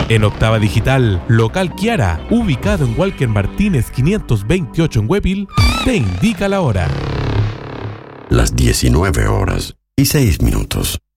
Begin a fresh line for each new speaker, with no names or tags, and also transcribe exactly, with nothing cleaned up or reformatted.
En Octava Digital, local Kiara, ubicado en Walker Martínez quinientos veintiocho en Huepil, te indica la hora.
Las diecinueve horas y seis minutos.